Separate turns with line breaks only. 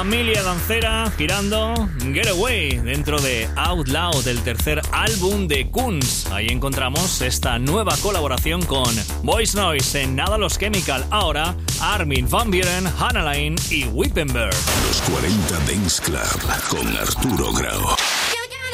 Familia Dancera girando Getaway dentro de Out Loud, el tercer álbum de Kunz. Ahí encontramos esta nueva colaboración con Voice Noise en Nada Los Chemical. Ahora Armin van Buuren, Hannah Lane y Wippenberg.
Los 40 Dance Club con Arturo Grau.